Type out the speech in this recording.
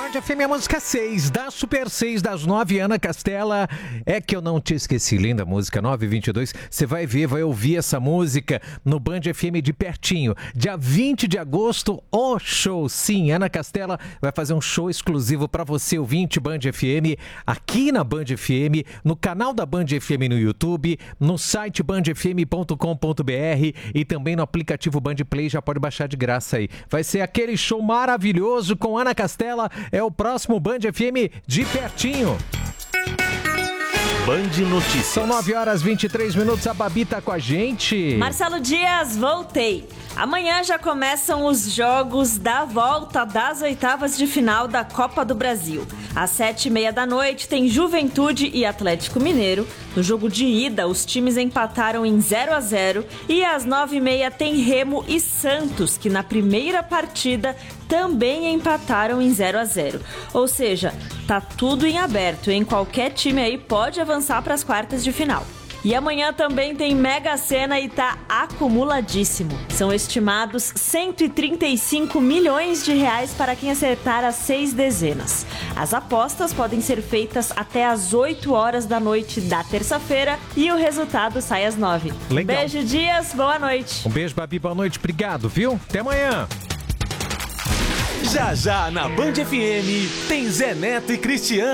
Band FM, a música 6, da Super 6, das 9, Ana Castela. É que eu não te esqueci, linda música, 9h22. Você vai ver, vai ouvir essa música no Band FM de pertinho. Dia 20 de agosto, o show. Sim, Ana Castela vai fazer um show exclusivo para você, ouvinte Band FM, aqui na Band FM, no canal da Band FM no YouTube, no site bandfm.com.br e também no aplicativo Band Play, já pode baixar de graça aí. Vai ser aquele show maravilhoso com Ana Castela. É o próximo Band FM de pertinho. Band Notícias. São 9h23, a Babi tá com a gente. Marcelo Dias, voltei. Amanhã já começam os jogos da volta das oitavas de final da Copa do Brasil. Às 7h30 da noite tem Juventude e Atlético Mineiro. No jogo de ida, os times empataram em 0-0. E às 9h30 tem Remo e Santos, que na primeira partida também empataram em 0-0. Ou seja, tá tudo em aberto, hein? Qualquer time aí pode avançar para as quartas de final. E amanhã também tem Mega Sena e tá acumuladíssimo. São estimados 135 milhões de reais para quem acertar as 6 dezenas. As apostas podem ser feitas até às 8 horas da noite da terça-feira e o resultado sai às 9. Legal. Beijo, Dias, boa noite. Um beijo, Babi, boa noite, obrigado, viu? Até amanhã. Já na Band FM tem Zé Neto e Cristiano.